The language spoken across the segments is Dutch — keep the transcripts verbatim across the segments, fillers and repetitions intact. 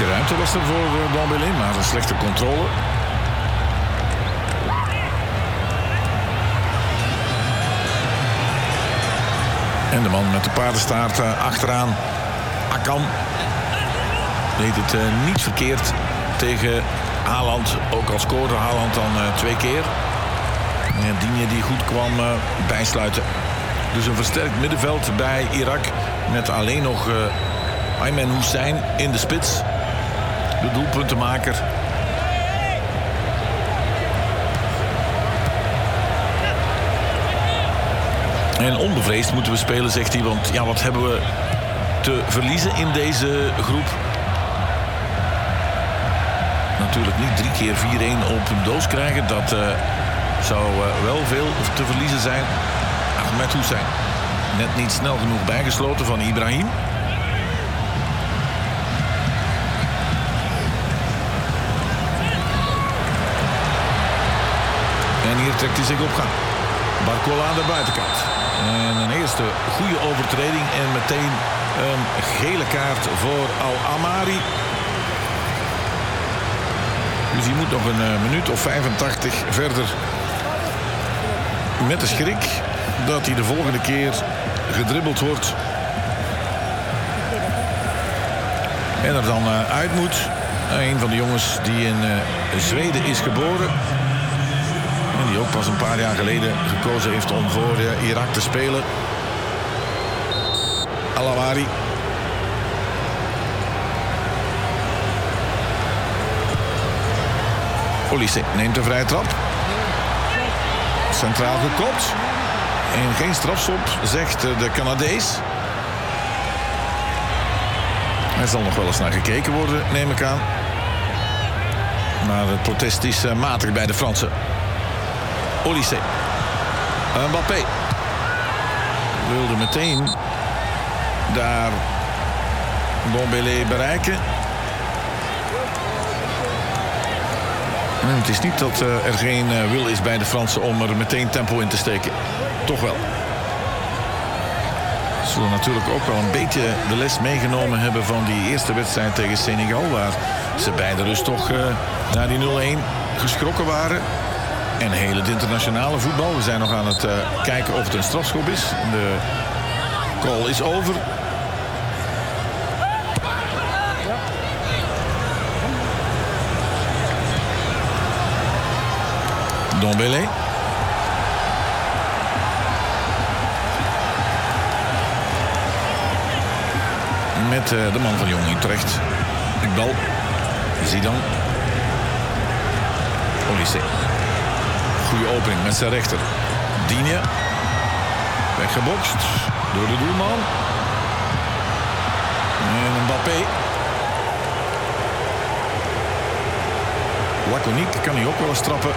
beetje ruimte was er voor uh, Dembélé, maar een slechte controle. En de man met de paardenstaart uh, achteraan, Akan, deed het uh, niet verkeerd tegen Haaland. Ook al scoorde Haaland dan uh, twee keer. En Digne die goed kwam uh, bijsluiten. Dus een versterkt middenveld bij Irak. Met alleen nog uh, Ayman Hussein in de spits. De doelpuntenmaker. En onbevreesd moeten we spelen, zegt hij. Want ja, wat hebben we te verliezen in deze groep? Natuurlijk niet drie keer vier-een op een doos krijgen. Dat uh, zou uh, wel veel te verliezen zijn. Ahmed Hussein. Net niet snel genoeg bijgesloten van Ibrahim. En hier trekt hij zich op gaan. Barcola aan de buitenkant. En een eerste goede overtreding. En meteen een gele kaart voor Al-Amari. Dus hij moet nog een uh, minuut of vijfentachtig verder. Met de schrik dat hij de volgende keer gedribbeld wordt. En er dan uh, uit moet. Een van de jongens die in uh, Zweden is geboren. En die ook pas een paar jaar geleden gekozen heeft om voor uh, Irak te spelen. Al-Amari. Olise neemt de vrije trap. Centraal gekopt. En geen strafschop, zegt de Canadees. Er zal nog wel eens naar gekeken worden, neem ik aan. Maar het protest is uh, matig bij de Fransen. Olise. Mbappé. Wilde meteen daar Dembélé bereiken. En het is niet dat uh, er geen uh, wil is bij de Fransen om er meteen tempo in te steken. Toch wel. Ze zullen natuurlijk ook wel een beetje de les meegenomen hebben van die eerste wedstrijd tegen Senegal. Waar ze bij de rust toch uh, naar die nul-een geschrokken waren. En heel het internationale voetbal. We zijn nog aan het uh, kijken of het een strafschop is. De call is over. Dembélé. Met uh, de man van Jong Utrecht. Iqbal. Zidane. Olise. Goede opening met zijn rechter. Digne. Weggebokst door de doelman. En Mbappé. Laconiek kan hij ook wel eens trappen.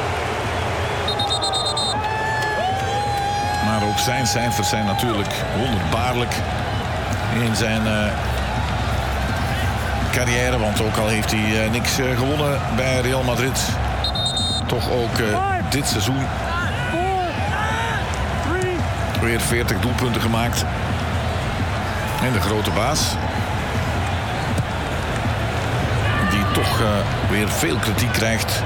Maar ook zijn cijfers zijn natuurlijk wonderbaarlijk in zijn uh, carrière. Want ook al heeft hij uh, niks uh, gewonnen bij Real Madrid. Toch ook uh, dit seizoen weer veertig doelpunten gemaakt. En de grote baas. Die toch uh, weer veel kritiek krijgt.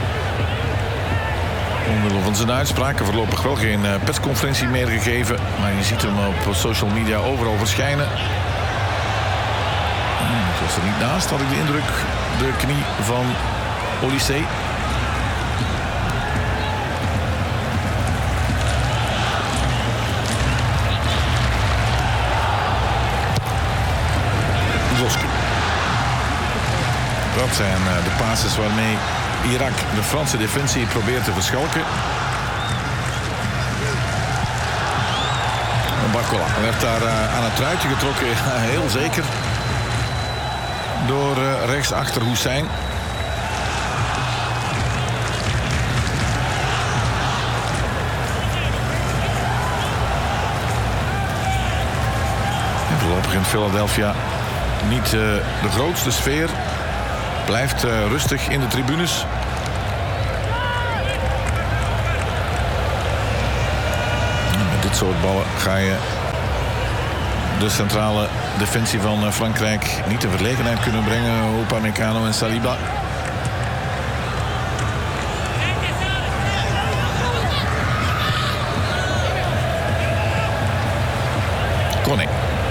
Omwille van zijn uitspraken voorlopig wel geen uh, persconferentie meer gegeven. Maar je ziet hem op social media overal verschijnen. Het was er niet naast, had ik de indruk. De knie van Olise. Zoski. Dat zijn uh, de passes waarmee Irak de Franse defensie probeert te verschalken. Barcola werd daar uh, aan het truitje getrokken, heel zeker. Door uh, rechtsachter Hussein. En voorlopig in Philadelphia niet uh, de grootste sfeer. Blijft uh, rustig in de tribunes. En met dit soort ballen ga je de centrale defensie van Frankrijk niet in verlegenheid kunnen brengen. Upamecano en Saliba. Koné.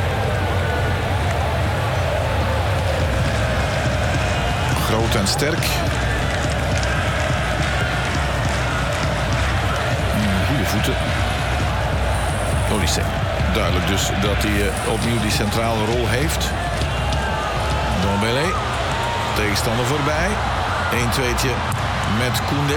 Groot en sterk. Goede voeten. Olise. Duidelijk dus dat hij uh, opnieuw die centrale rol heeft. Ndombele. Tegenstander voorbij. een tweetje met Koundé.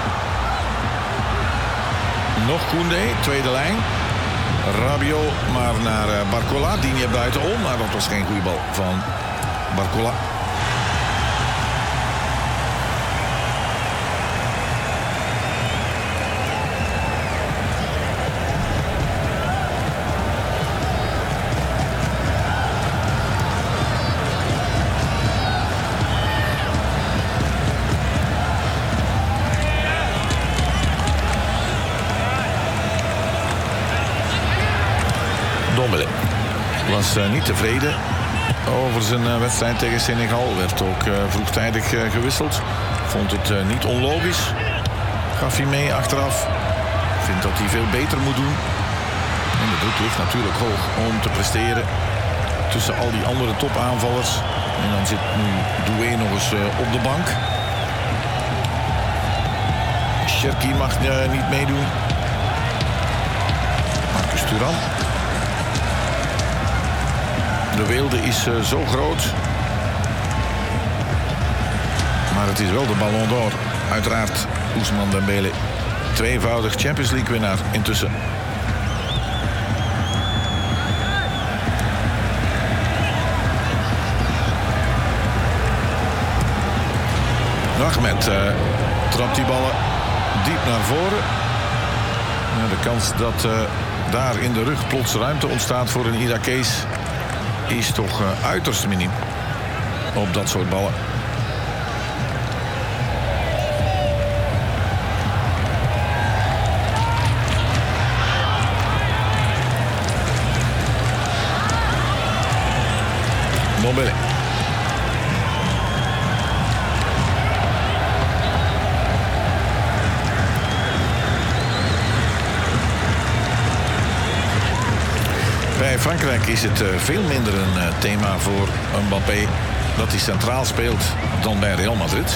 Nog Koundé, tweede lijn. Rabiot maar naar uh, Barcola. Digne buitenom, maar dat was geen goede bal van Barcola. Ndombele was uh, niet tevreden over zijn uh, wedstrijd tegen Senegal. Werd ook uh, vroegtijdig uh, gewisseld. Vond het uh, niet onlogisch. Gaf hij mee achteraf. Vindt dat hij veel beter moet doen. En de druk ligt natuurlijk hoog om te presteren tussen al die andere topaanvallers. En dan zit nu Doué nog eens uh, op de bank. Cherki mag uh, niet meedoen. Marcus Thuram. De weelde is uh, zo groot. Maar het is wel de Ballon d'Or. Uiteraard Ousmane Dembélé. Tweevoudig Champions League winnaar intussen. Ahmed uh, trapt die ballen diep naar voren. Ja, de kans dat uh, daar in de rug plots ruimte ontstaat voor een Irakees is toch uh, uiterst miniem op dat soort ballen. Ndombele. Bij Frankrijk is het uh, veel minder een uh, thema voor Mbappé dat hij centraal speelt dan bij Real Madrid.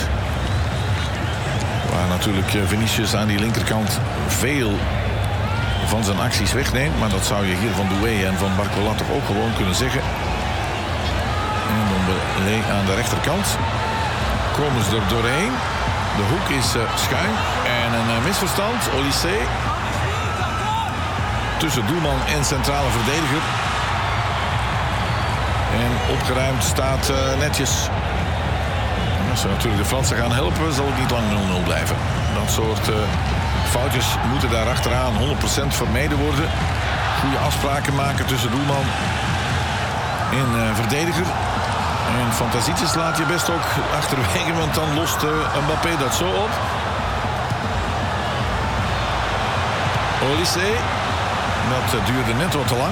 Waar natuurlijk uh, Vinicius aan die linkerkant veel van zijn acties wegneemt. Maar dat zou je hier van Doué en van Barcola toch ook gewoon kunnen zeggen. En Ndombele aan de rechterkant. Komen ze er doorheen. De hoek is uh, schuin. En een uh, misverstand. Olise. Tussen doelman en centrale verdediger. En opgeruimd staat uh, netjes. Als ze natuurlijk de Fransen gaan helpen, zal het niet lang nul nul blijven. Dat soort uh, foutjes moeten daar achteraan honderd procent vermeden worden. Goede afspraken maken tussen doelman en uh, verdediger. En fantasietjes laat je best ook achterwege, want dan lost uh, Mbappé dat zo op. Olise. Dat duurde net wat te lang.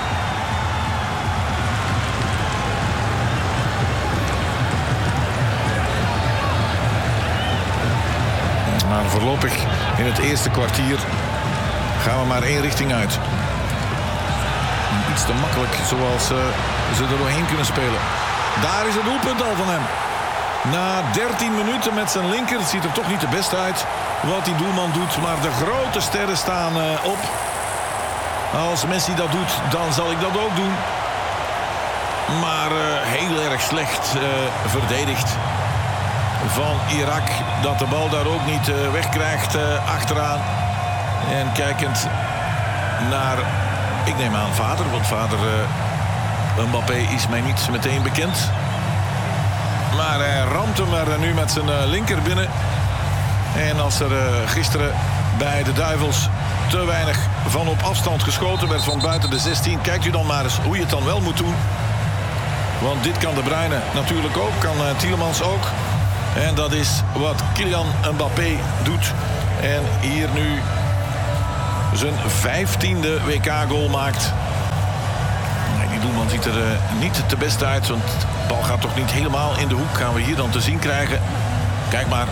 Maar voorlopig in het eerste kwartier gaan we maar één richting uit. Iets te makkelijk zoals uh, ze er doorheen kunnen spelen. Daar is het doelpunt al van hem. Na dertien minuten met zijn linker. Het ziet er toch niet de best uit wat die doelman doet. Maar de grote sterren staan uh, op. Als Messi dat doet, dan zal ik dat ook doen. Maar uh, heel erg slecht uh, verdedigd van Irak. Dat de bal daar ook niet uh, wegkrijgt uh, achteraan. En kijkend naar, ik neem aan vader. Want vader uh, Mbappé is mij niet meteen bekend. Maar hij ramt hem er nu met zijn uh, linker binnen. En als er uh, gisteren bij de Duivels te weinig van op afstand geschoten werd van buiten de zestien. Kijkt u dan maar eens hoe je het dan wel moet doen. Want dit kan De Bruyne natuurlijk ook. Kan uh, Tielemans ook. En dat is wat Kylian Mbappé doet. En hier nu zijn vijftiende W K-goal maakt. Ik doelman ziet er uh, niet te best uit. Want de bal gaat toch niet helemaal in de hoek. Gaan we hier dan te zien krijgen. Kijk maar.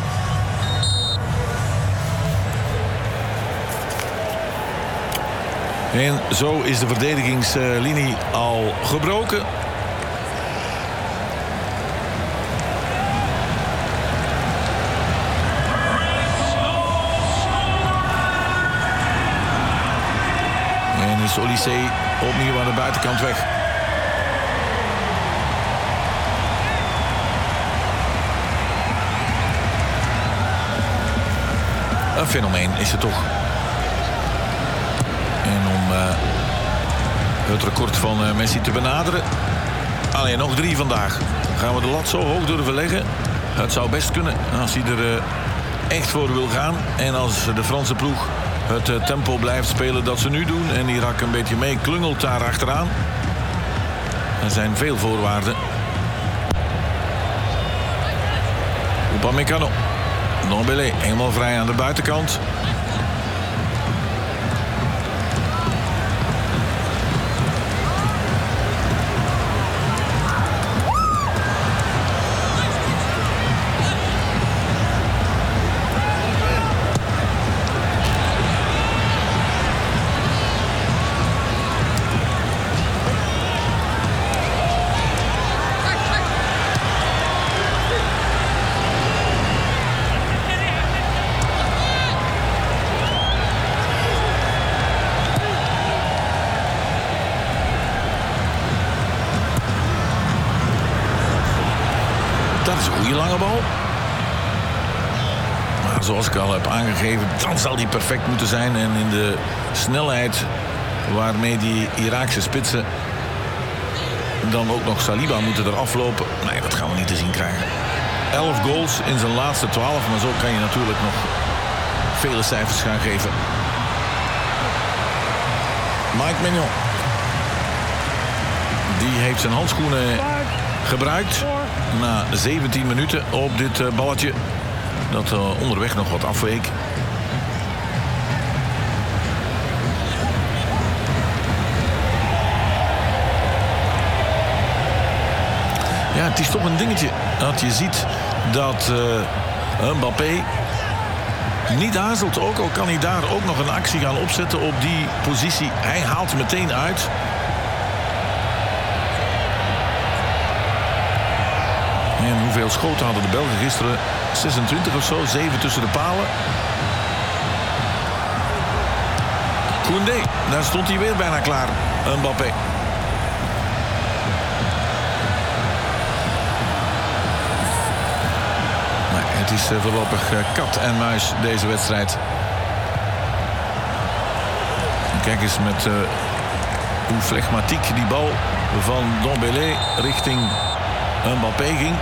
En zo is de verdedigingslinie al gebroken. En is Olysée opnieuw aan de buitenkant weg. Een fenomeen is het toch. En om uh, het record van uh, Messi te benaderen. Alleen nog drie vandaag. Gaan we de lat zo hoog durven leggen? Het zou best kunnen als hij er uh, echt voor wil gaan. En als de Franse ploeg het uh, tempo blijft spelen dat ze nu doen. En Irak een beetje mee klungelt daar achteraan. Er zijn veel voorwaarden. Upamecano. Ndombele helemaal vrij aan de buitenkant. Dat is een goede lange bal. Maar zoals ik al heb aangegeven, dan zal die perfect moeten zijn. En in de snelheid waarmee die Iraakse spitsen dan ook nog Saliba moeten er aflopen. Nee, dat gaan we niet te zien krijgen. elf goals in zijn laatste twaalf. Maar zo kan je natuurlijk nog vele cijfers gaan geven. Mike Maignan. Die heeft zijn handschoenen gebruikt. Na zeventien minuten op dit uh, balletje. Dat uh, onderweg nog wat afweek. Ja, het is toch een dingetje. Dat je ziet dat uh, Mbappé niet aarzelt. Ook al kan hij daar ook nog een actie gaan opzetten op die positie. Hij haalt meteen uit. En hoeveel schoten hadden de Belgen gisteren? zesentwintig of zo, zeven tussen de palen. Koundé, daar stond hij weer bijna klaar. Mbappé. Nee, het is voorlopig kat en muis deze wedstrijd. En kijk eens met uh, hoe flegmatiek die bal van Ndombele richting Mbappé ging.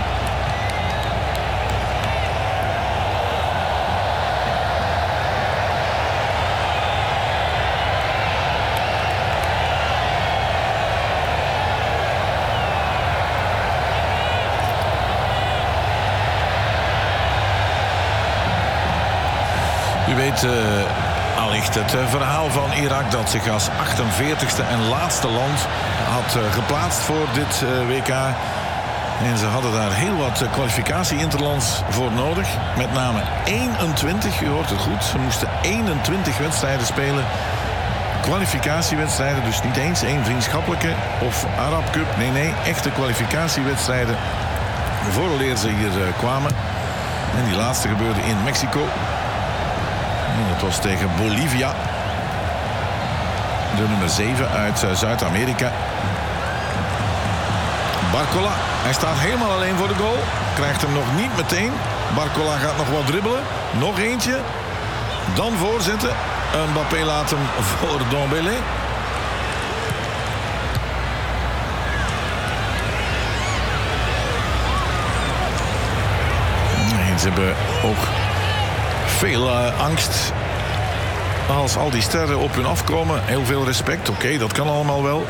U weet uh, allicht het uh, verhaal van Irak dat zich als achtenveertigste en laatste land had uh, geplaatst voor dit uh, W K. En ze hadden daar heel wat uh, kwalificatie-interlands voor nodig. Met name eenentwintig, u hoort het goed. Ze moesten eenentwintig wedstrijden spelen. Kwalificatiewedstrijden, dus niet eens één vriendschappelijke of Arab Cup. Nee, nee, echte kwalificatiewedstrijden vooraleer ze hier uh, kwamen. En die laatste gebeurde in Mexico. En dat was tegen Bolivia. De nummer zeven uit uh, Zuid-Amerika. Barcola, hij staat helemaal alleen voor de goal. Krijgt hem nog niet meteen. Barcola gaat nog wat dribbelen. Nog eentje. Dan voorzetten. Mbappé laat hem voor Ndombele. Nee, ze hebben ook veel uh, angst als al die sterren op hun afkomen. Heel veel respect. Oké, okay, dat kan allemaal wel.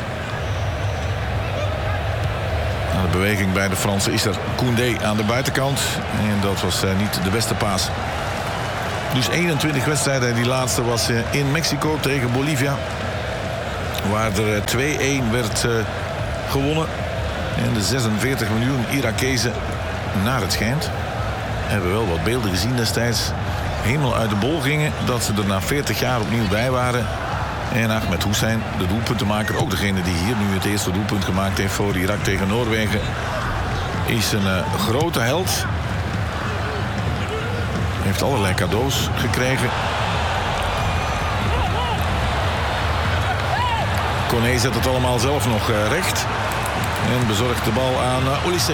Na de beweging bij de Fransen is er Koundé aan de buitenkant. En dat was uh, niet de beste paas. Dus eenentwintig wedstrijden. Die laatste was uh, in Mexico tegen Bolivia. waar er twee-een werd uh, gewonnen. En de zesenveertig miljoen Irakezen, naar het schijnt, hebben wel wat beelden gezien destijds, helemaal uit de bol gingen, dat ze er na veertig jaar opnieuw bij waren. En Ahmed Hussein, de doelpuntenmaker, ook degene die hier nu het eerste doelpunt gemaakt heeft voor Irak tegen Noorwegen, is een uh, grote held. Heeft allerlei cadeaus gekregen. Koné zet het allemaal zelf nog uh, recht. En bezorgt de bal aan uh, Olysee.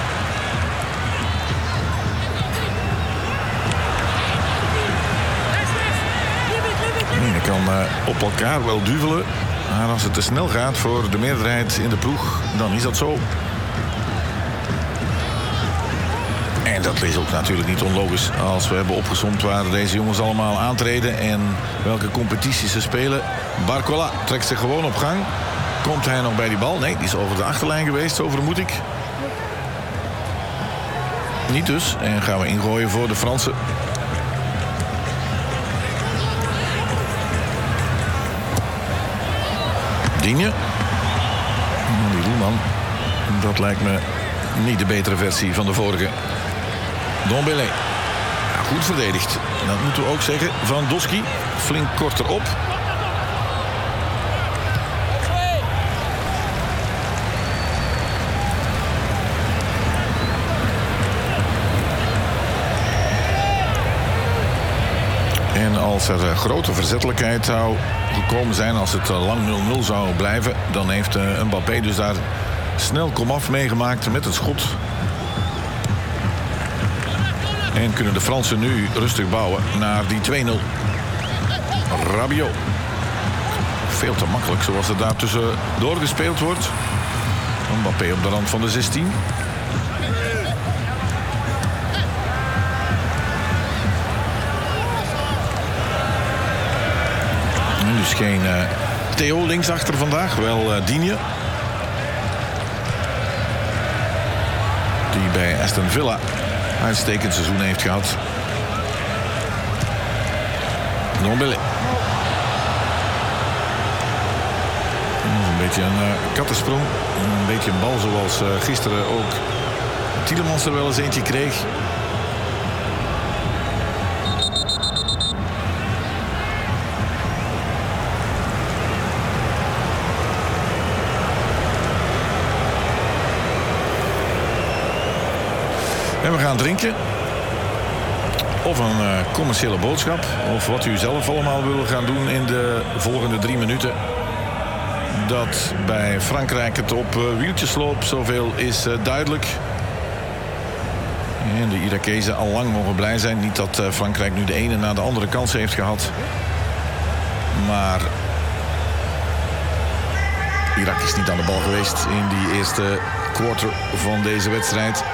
Je kan uh, op elkaar wel duvelen. Maar als het te snel gaat voor de meerderheid in de ploeg, dan is dat zo. En dat is ook natuurlijk niet onlogisch als we hebben opgesomd waar deze jongens allemaal aantreden en welke competities ze spelen. Barcola trekt zich gewoon op gang. Komt hij nog bij die bal? Nee, die is over de achterlijn geweest, zo vermoed ik. Niet dus. En gaan we ingooien voor de Fransen. Digne. Die doelman, dat lijkt me niet de betere versie van de vorige. Dombele. Ja, goed verdedigd. Dat moeten we ook zeggen van Doski. Flink korter op. En als er grote verzettelijkheid zou gekomen zijn, als het lang nul nul zou blijven, dan heeft Mbappé dus daar snel komaf meegemaakt met het schot. En kunnen de Fransen nu rustig bouwen naar die twee nul. Rabiot. Veel te makkelijk zoals er daar tussen doorgespeeld wordt. Mbappé op de rand van de zestien. En dus geen uh, Theo linksachter vandaag, wel uh, Digne. Die bij Aston Villa uitstekend seizoen heeft gehad. Dombele. Een beetje een uh, kattensprong. Een beetje een bal zoals uh, gisteren ook Tielemans er wel eens eentje kreeg. En we gaan drinken. Of een uh, commerciële boodschap. Of wat u zelf allemaal wil gaan doen in de volgende drie minuten. Dat bij Frankrijk het op uh, wieltjes loopt, zoveel is uh, duidelijk. En de Irakezen al lang mogen blij zijn. Niet dat uh, Frankrijk nu de ene na de andere kans heeft gehad. Maar Irak is niet aan de bal geweest in die eerste quarter van deze wedstrijd.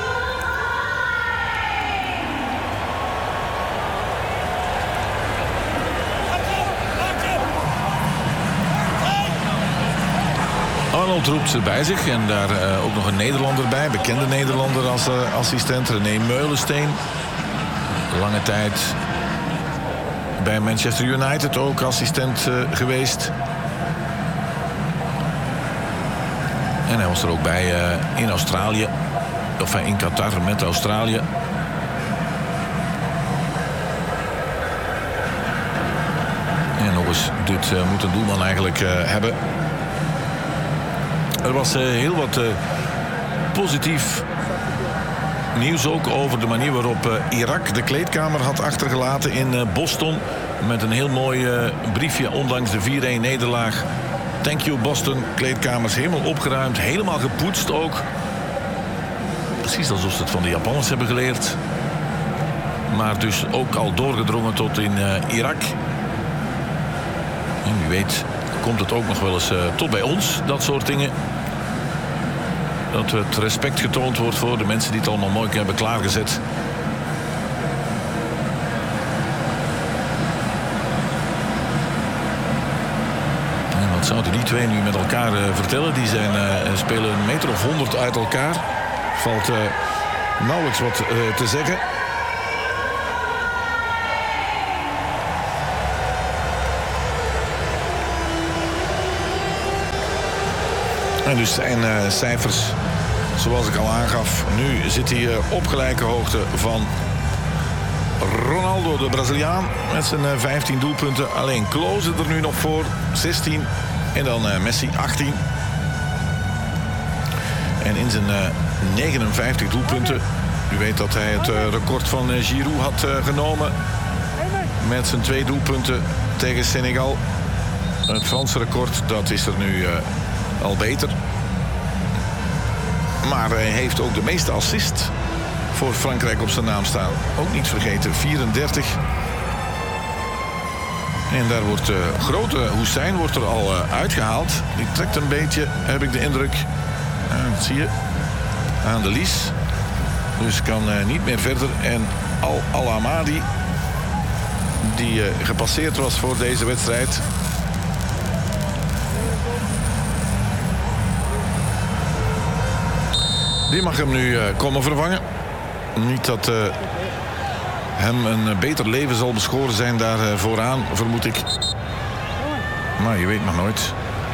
Arnold roept ze bij zich en daar uh, ook nog een Nederlander bij. Bekende Nederlander als uh, assistent. René Meulensteen. Lange tijd bij Manchester United ook assistent uh, geweest. En hij was er ook bij uh, in Australië. Of uh, in Qatar met Australië. En nog eens, dit uh, moet een doelman eigenlijk uh, hebben. Er was uh, heel wat uh, positief nieuws ook over de manier waarop uh, Irak de kleedkamer had achtergelaten in uh, Boston. Met een heel mooi uh, briefje ondanks de vier-een nederlaag. Thank you Boston. Kleedkamers helemaal opgeruimd, helemaal gepoetst ook. Precies alsof ze het van de Japanners hebben geleerd. Maar dus ook al doorgedrongen tot in uh, Irak. En wie weet komt het ook nog wel eens uh, tot bij ons, dat soort dingen. Dat het respect getoond wordt voor de mensen die het allemaal mooi hebben klaargezet. En wat zouden die twee nu met elkaar uh, vertellen? Die zijn, uh, spelen een meter of honderd uit elkaar. Valt uh, nauwelijks wat uh, te zeggen. En dus zijn uh, cijfers, zoals ik al aangaf, nu zit hij uh, op gelijke hoogte van Ronaldo, de Braziliaan, met zijn uh, vijftien doelpunten. Alleen Klose er nu nog voor, zestien. En dan uh, Messi, achttien. En in zijn uh, negenenvijftig doelpunten, u weet dat hij het uh, record van uh, Giroud had uh, genomen met zijn twee doelpunten tegen Senegal. Het Franse record, dat is er nu uh, al beter. Maar hij heeft ook de meeste assist voor Frankrijk op zijn naam staan. Ook niet vergeten, vierendertig. En daar wordt uh, grote Hussein wordt er al uh, uitgehaald. Die trekt een beetje, heb ik de indruk. Uh, dat zie je. Aan de lies. Dus kan uh, niet meer verder. En Al-Amadi, die uh, gepasseerd was voor deze wedstrijd. Die mag hem nu uh, komen vervangen. Niet dat uh, hem een beter leven zal beschoren zijn daar uh, vooraan, vermoed ik. Maar je weet maar nooit.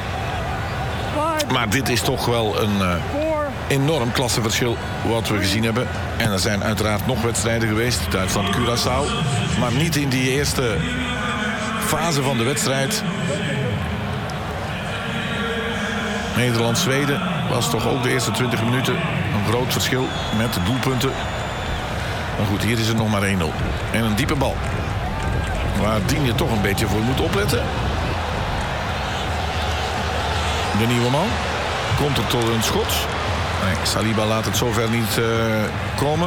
Maar dit is toch wel een uh, enorm klasseverschil wat we gezien hebben. En er zijn uiteraard nog wedstrijden geweest. Duitsland-Curaçao. Maar niet in die eerste fase van de wedstrijd. Nederland-Zweden was toch ook de eerste twintig minuten een groot verschil met de doelpunten. Maar goed, hier is het nog maar één nul. En een diepe bal. Waar Dien je toch een beetje voor moet opletten. De nieuwe man. Komt er tot een schot. Nee, Saliba laat het zover niet uh, komen.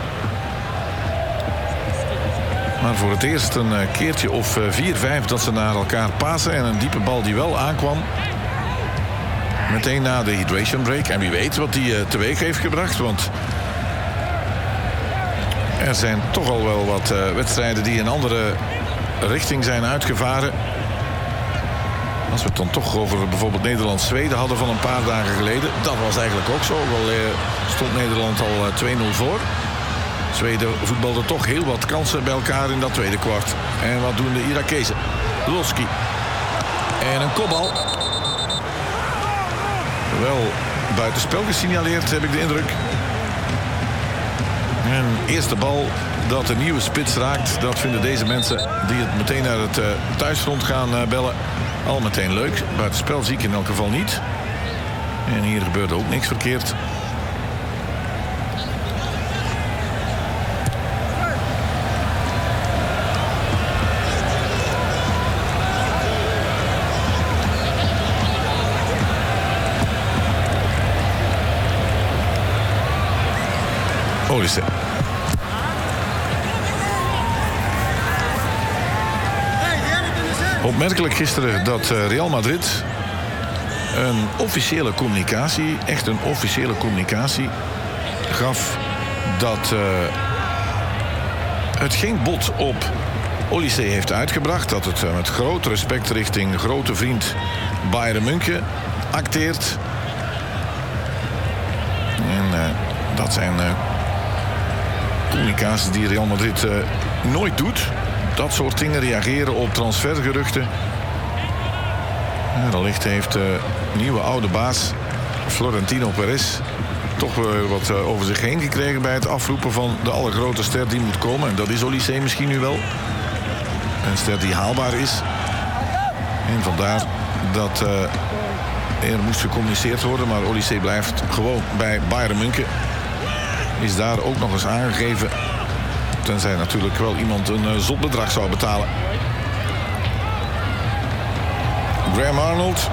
Maar voor het eerst een uh, keertje of uh, vier, vijf dat ze naar elkaar passen. En een diepe bal die wel aankwam. Meteen na de hydration break. En wie weet wat die uh, teweeg heeft gebracht. Want er zijn toch al wel wat uh, wedstrijden die in andere richting zijn uitgevaren. Als we het dan toch over bijvoorbeeld Nederland-Zweden hadden van een paar dagen geleden. Dat was eigenlijk ook zo. Wel uh, stond Nederland al uh, twee nul voor. Zweden voetbalde toch heel wat kansen bij elkaar in dat tweede kwart. En wat doen de Irakezen? Loski. En een kopbal. Wel buitenspel gesignaleerd, heb ik de indruk. En eerste bal dat de nieuwe spits raakt. Dat vinden deze mensen die het meteen naar het uh, thuisfront gaan uh, bellen al meteen leuk. Buitenspel zie ik in elk geval niet. En hier gebeurde ook niks verkeerd. Olise. Opmerkelijk gisteren dat Real Madrid een officiële communicatie, echt een officiële communicatie, gaf dat uh, het geen bod op Olise heeft uitgebracht. Dat het uh, met groot respect richting grote vriend Bayern München acteert. En uh, dat zijn uh, communicaties die Real Madrid uh, nooit doet. Dat soort dingen, reageren op transfergeruchten. Ja, wellicht heeft de uh, nieuwe oude baas Florentino Perez toch uh, wat uh, over zich heen gekregen bij het afroepen van de allergrote ster die moet komen. En dat is Olise misschien nu wel. Een ster die haalbaar is. En vandaar dat uh, er moest gecommuniceerd worden. Maar Olise blijft gewoon bij Bayern München. Is daar ook nog eens aangegeven. Tenzij natuurlijk wel iemand een uh, zot bedrag zou betalen. Graham Arnold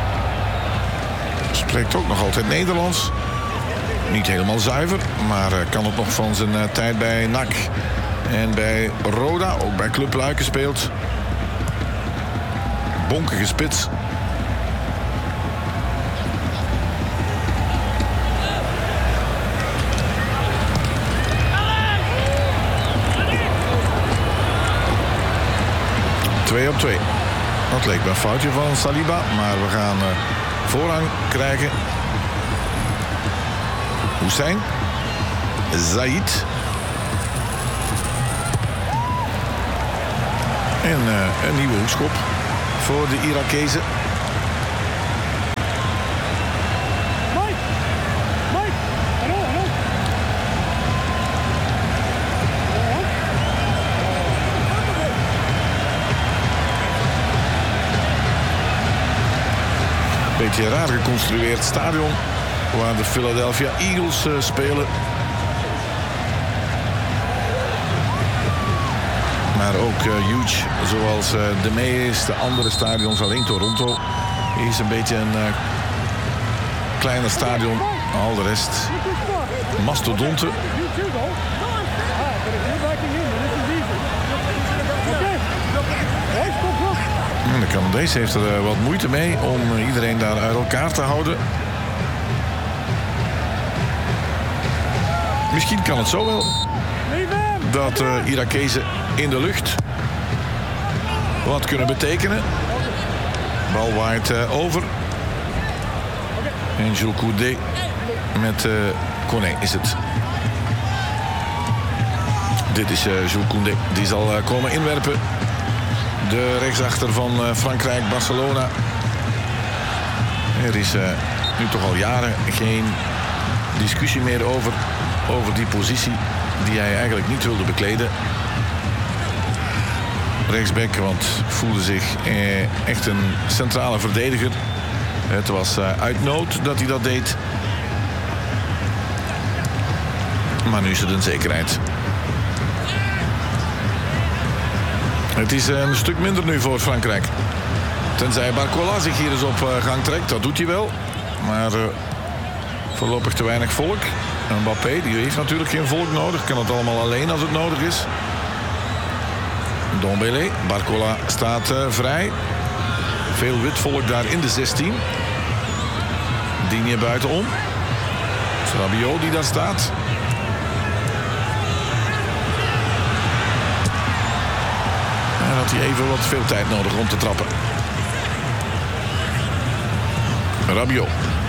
spreekt ook nog altijd Nederlands. Niet helemaal zuiver, maar uh, kan het nog van zijn uh, tijd bij N A C en bij Roda, ook bij Club Luiken speelt. Bonkige spits. Twee op twee. Dat leek me een foutje van Saliba, maar we gaan uh, voorrang krijgen. Hussein. Zaid. En uh, een nieuwe hoekschop voor de Irakezen. Beetje raar geconstrueerd stadion waar de Philadelphia Eagles uh, spelen. Maar ook uh, huge, zoals uh, de meeste andere stadions, alleen Toronto is een beetje een uh, kleiner stadion. Al de rest mastodonten. De Canadees heeft er uh, wat moeite mee om uh, iedereen daar uit elkaar te houden. Misschien kan het zo wel dat uh, Irakezen in de lucht wat kunnen betekenen. Bal waait uh, over. En Jules Coudé met uh, Koné is het. Dit is uh, Jules Koundé. Die zal uh, komen inwerpen. De rechtsachter van uh, Frankrijk, Barcelona. Er is uh, nu toch al jaren geen discussie meer over, over die positie die hij eigenlijk niet wilde bekleden. Rechtsback, want voelde zich eh, echt een centrale verdediger. Het was uh, uit nood dat hij dat deed. Maar nu is het een zekerheid. Het is een stuk minder nu voor Frankrijk. Tenzij Barcola zich hier eens op uh, gang trekt. Dat doet hij wel. Maar uh, voorlopig te weinig volk. Mbappé, die heeft natuurlijk geen volk nodig. Kan het allemaal alleen als het nodig is. Dombele, Barcola staat uh, vrij. Veel wit volk daar in de zestien. Digne buitenom. Rabiot die daar staat. En had hij even wat veel tijd nodig om te trappen. Rabiot.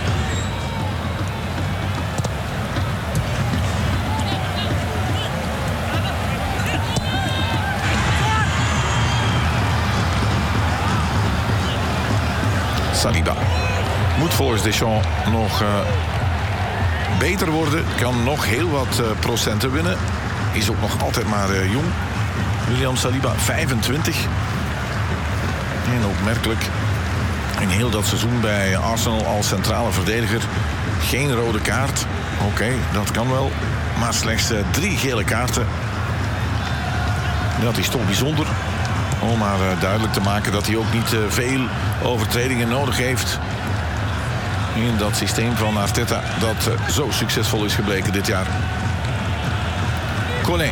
Saliba. Moet volgens Deschamps nog uh, beter worden. Kan nog heel wat uh, procenten winnen. Is ook nog altijd maar uh, jong. William Saliba, vijfentwintig. En opmerkelijk. In heel dat seizoen bij Arsenal als centrale verdediger. Geen rode kaart. Oké, okay, dat kan wel. Maar slechts uh, drie gele kaarten. Dat is toch bijzonder. Om maar uh, duidelijk te maken dat hij ook niet uh, veel overtredingen nodig heeft. In dat systeem van Arteta dat uh, zo succesvol is gebleken dit jaar. Koné.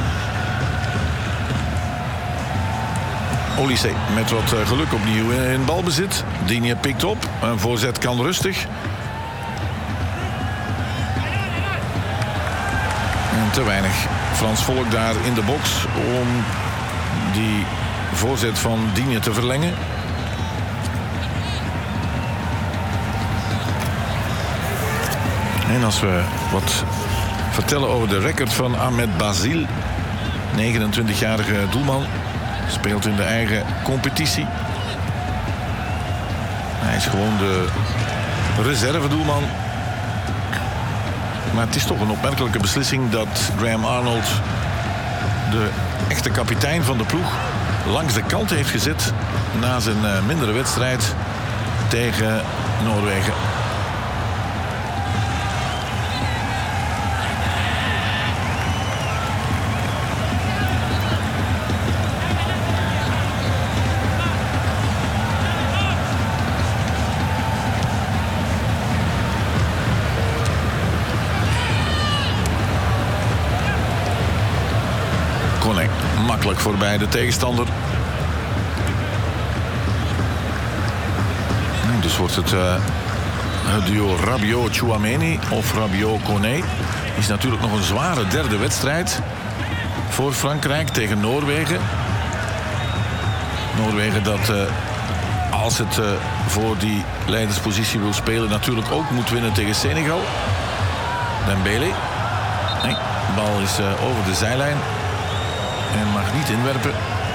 Olysee met wat uh, geluk opnieuw in balbezit. Digne pikt op. Een voorzet kan rustig. En te weinig Frans volk daar in de box om die voorzet van Digne te verlengen. En als we wat vertellen over de record van Ahmed Bazil, negenentwintigjarige doelman, speelt in de eigen competitie. Hij is gewoon de reservedoelman. Maar het is toch een opmerkelijke beslissing dat Graham Arnold, de echte kapitein van de ploeg, langs de kant heeft gezet na zijn uh, mindere wedstrijd tegen Noorwegen. Koné, makkelijk voorbij de tegenstander. Dus wordt het, uh, het duo Rabiot-Chouameni of Rabiot-Koné. Is natuurlijk nog een zware derde wedstrijd voor Frankrijk tegen Noorwegen. Noorwegen dat, uh, als het uh, voor die leiderspositie wil spelen, natuurlijk ook moet winnen tegen Senegal. Dembele. Nee, de bal is uh, over de zijlijn en mag niet inwerpen.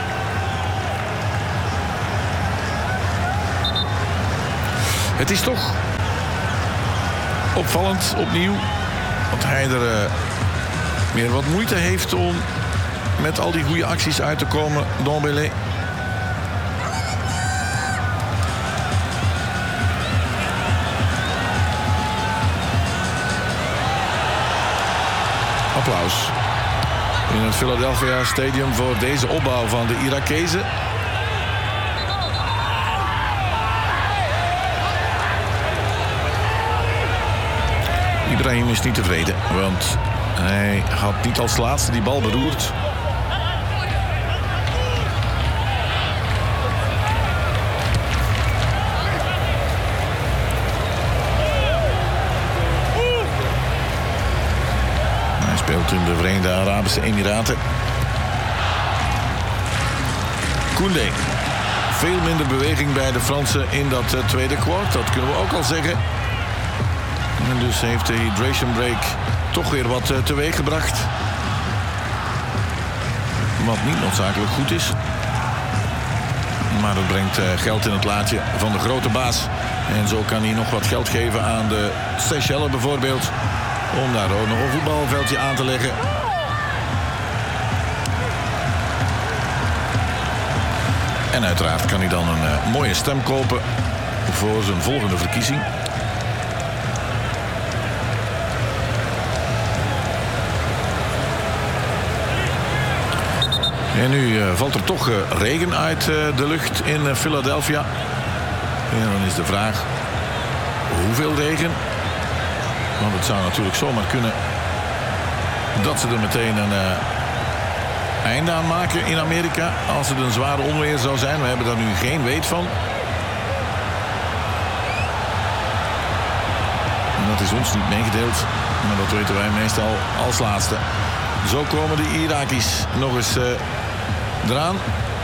Het is toch opvallend opnieuw dat hij er uh, meer wat moeite heeft om met al die goede acties uit te komen. Dombele. applaus in het Philadelphia Stadium voor deze opbouw van de Irakezen. Ibrahim is niet tevreden, want hij had niet als laatste die bal beroerd. Hij speelt in de Verenigde Arabische Emiraten. Koundé. Veel minder beweging bij de Fransen in dat uh, tweede kwart, dat kunnen we ook al zeggen. En dus heeft de hydration break toch weer wat uh, teweeg gebracht. Wat niet noodzakelijk goed is. Maar het brengt uh, geld in het laadje van de grote baas. En zo kan hij nog wat geld geven aan de Seychelles bijvoorbeeld. Om daar ook nog een voetbalveldje aan te leggen. En uiteraard kan hij dan een uh, mooie stem kopen voor zijn volgende verkiezing. En nu uh, valt er toch uh, regen uit uh, de lucht in uh, Philadelphia. En dan is de vraag hoeveel regen. Want het zou natuurlijk zomaar kunnen dat ze er meteen een uh, einde aan maken in Amerika. Als het een zware onweer zou zijn. We hebben daar nu geen weet van. En dat is ons niet meegedeeld. Maar dat weten wij meestal als laatste. Zo komen de Iraki's nog eens uh, eraan.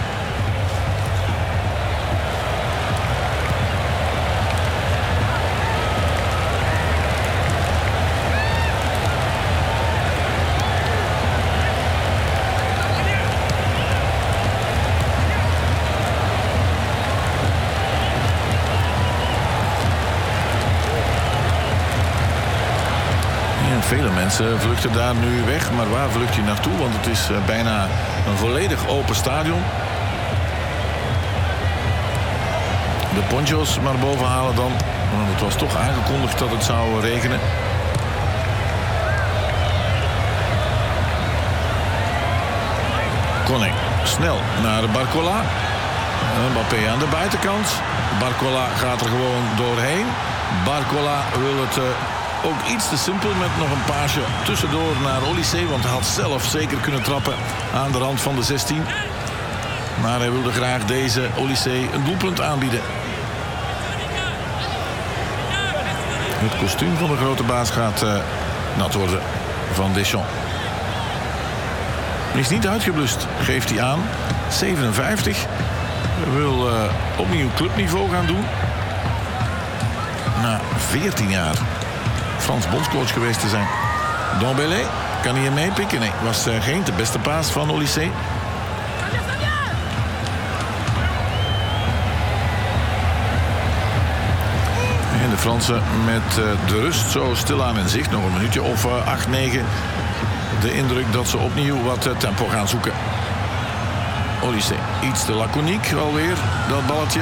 Vele mensen vluchten daar nu weg. Maar waar vlucht je naartoe? Want het is uh, bijna een volledig open stadion. De poncho's maar boven halen dan. Want het was toch aangekondigd dat het zou regenen. Koné snel naar Barcola. Mbappé aan de buitenkant. Barcola gaat er gewoon doorheen. Barcola wil het... Uh, Ook iets te simpel met nog een paasje tussendoor naar Olysee. Want hij had zelf zeker kunnen trappen aan de rand van de zestien. Maar hij wilde graag deze Olysee een doelpunt aanbieden. Het kostuum van de grote baas gaat uh, nat worden van Deschamps. Is niet uitgeblust, geeft hij aan. zevenenvijftig. Wil uh, opnieuw clubniveau gaan doen. Na veertien jaar. Frans bondscoach geweest te zijn. Dombele, kan hij hem meepikken? Nee, was uh, geen de beste paas van Olysee. En de Fransen met uh, de rust zo stilaan in zicht. Nog een minuutje of uh, acht, negen. De indruk dat ze opnieuw wat uh, tempo gaan zoeken. Olysee, iets te laconiek alweer, dat balletje.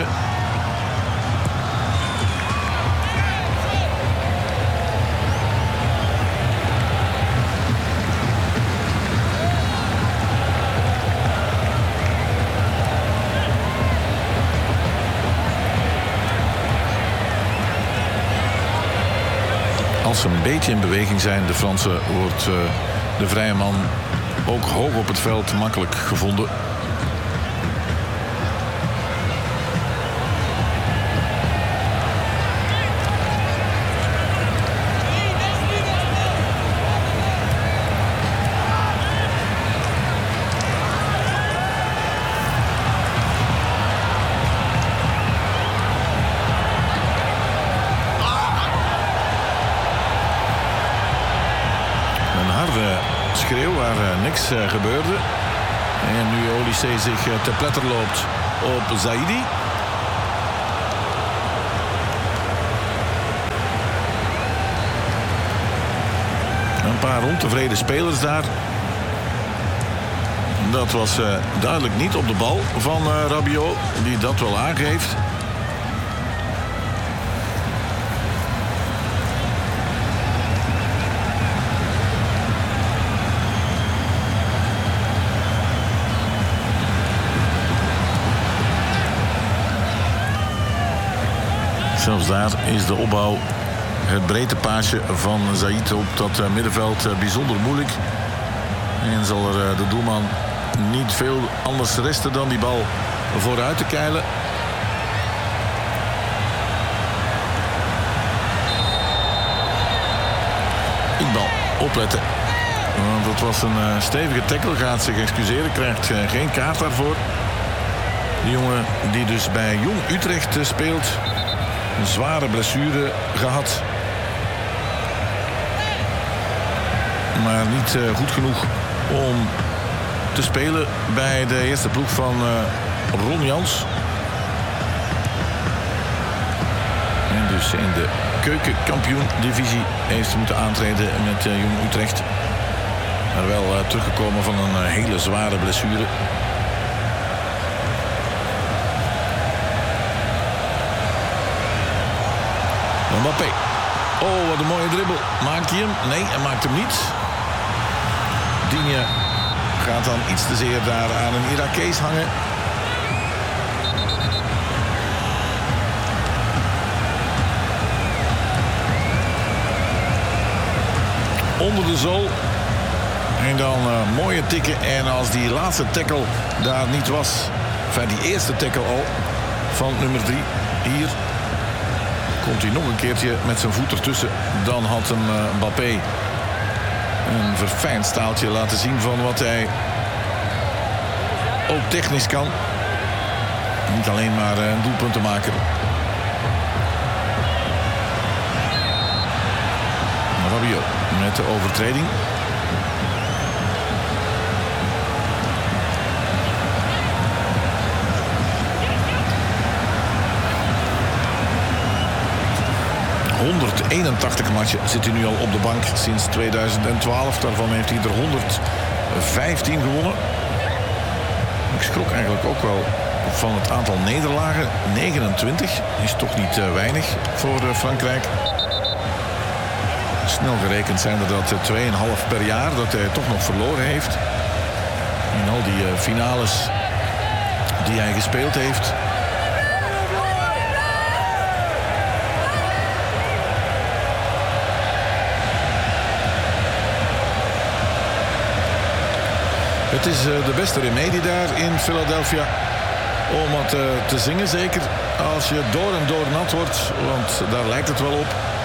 Als ze een beetje in beweging zijn, de Fransen, wordt uh, de vrije man ook hoog op het veld makkelijk gevonden. Schreeuw waar uh, niks uh, gebeurde. En nu Olysee zich uh, te pletter loopt op Zaidi. Een paar ontevreden spelers daar. Dat was uh, duidelijk niet op de bal van uh, Rabiot, die dat wel aangeeft. Zelfs daar is de opbouw, het breedtepaasje van Zaid op dat middenveld bijzonder moeilijk. En zal er de doelman niet veel anders resten dan die bal vooruit te keilen. Inbal, opletten. Want het was een stevige tackle, gaat zich excuseren, krijgt geen kaart daarvoor. De jongen die dus bij Jong Utrecht speelt, een zware blessure gehad. Maar niet uh, goed genoeg om te spelen bij de eerste ploeg van uh, Ron Jans. En dus in de keukenkampioen-divisie heeft moeten aantreden met uh, Jong Utrecht. Maar wel uh, teruggekomen van een uh, hele zware blessure. Mbappé. Oh, wat een mooie dribbel. Maakt hij hem? Nee, hij maakt hem niet. Digne gaat dan iets te zeer daar aan een Irakees hangen. Onder de zool. En dan uh, mooie tikken. En als die laatste tackle daar niet was. Enfin, die eerste tackle al. Van nummer drie. Hier. Komt hij nog een keertje met zijn voet ertussen. Dan had een uh, Mbappé een verfijnd staaltje laten zien van wat hij ook technisch kan. Niet alleen maar uh, een doelpunt te maken. Rabiot met de overtreding. honderdeenentachtig matchen zit hij nu al op de bank sinds tweeduizend twaalf. Daarvan heeft hij er honderdvijftien gewonnen. Ik schrok eigenlijk ook wel van het aantal nederlagen. negenentwintig is toch niet uh, weinig voor uh, Frankrijk. Snel gerekend zijn er dat uh, twee komma vijf per jaar dat hij toch nog verloren heeft. In al die uh, finales die hij gespeeld heeft. Het is uh, de beste remedie daar in Philadelphia om wat uh, te zingen. Zeker als je door en door nat wordt, want daar lijkt het wel op.